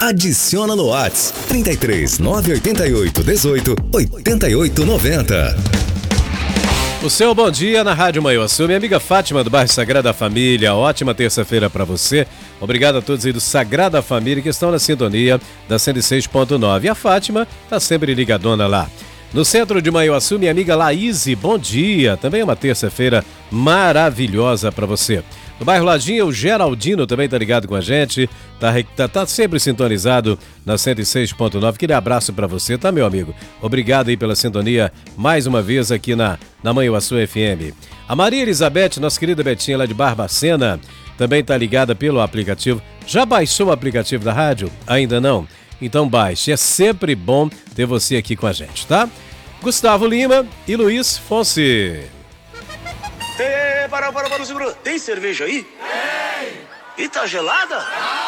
Adiciona no Whats 33 988 18 88 90. O seu bom dia na Rádio Manhuaçu. Minha amiga Fátima do bairro Sagrada Família, ótima terça-feira para você. Obrigado a todos aí do Sagrada Família que estão na sintonia da 106.9. E a Fátima tá sempre ligadona lá. No centro de Manhuaçu, minha amiga Laíse, bom dia. Também é uma terça-feira maravilhosa para você. No bairro Ladinha, o Geraldino também tá ligado com a gente, tá sempre sintonizado na 106.9. Aquele abraço para você, tá, meu amigo? Obrigado aí pela sintonia mais uma vez aqui na Manhuaçu FM. A Maria Elizabeth, nossa querida Betinha lá de Barbacena, também tá ligada pelo aplicativo. Já baixou o aplicativo da rádio? Ainda não? Então baixe, é sempre bom ter você aqui com a gente, tá? Gustavo Lima e Luiz Fonse. Para, segura. Tem cerveja aí? Tem! E tá gelada?